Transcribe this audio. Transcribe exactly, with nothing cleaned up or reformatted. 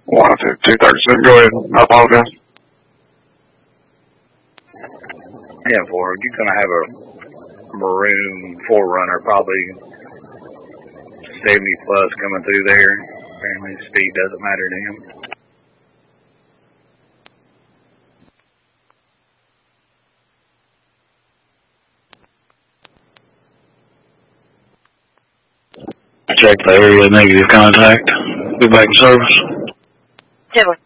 one oh two, two thirty-seven, go ahead. I apologize. Yeah, Ford, you're going to have a maroon four runner, probably seventy plus coming through there. Apparently speed doesn't matter to him. Check the area, negative contact. Be back in service. ten one.